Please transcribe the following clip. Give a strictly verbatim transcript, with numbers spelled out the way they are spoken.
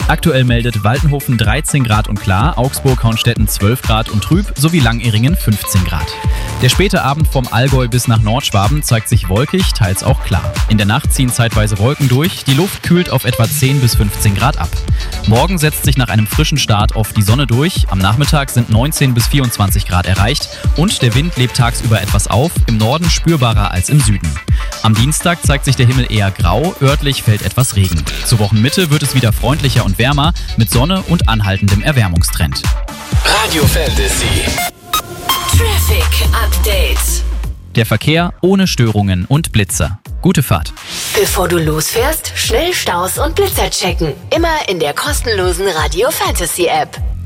Aktuell meldet Waltenhofen dreizehn Grad und klar, Augsburg-Hauenstetten zwölf Grad und trüb sowie Langeringen fünfzehn Grad. Der späte Abend vom Allgäu bis nach Nordschwaben zeigt sich wolkig, teils auch klar. In der Nacht ziehen zeitweise Wolken durch, die Luft kühlt auf etwa zehn bis fünfzehn Grad ab. Morgen setzt sich nach einem frischen Start oft die Sonne durch, am Nachmittag sind neunzehn bis vierundzwanzig Grad erreicht und der Wind lebt tagsüber etwas auf, im Norden spürbarer als im Süden. Am Dienstag zeigt sich der Himmel eher grau, örtlich fällt etwas Regen. Zur Wochenmitte wird es wieder freundlicher und wärmer mit Sonne und anhaltendem Erwärmungstrend. Radio Fantasy Traffic Update. Der Verkehr ohne Störungen und Blitzer. Gute Fahrt. Bevor du losfährst, schnell Staus und Blitzer checken. Immer in der kostenlosen Radio Fantasy App.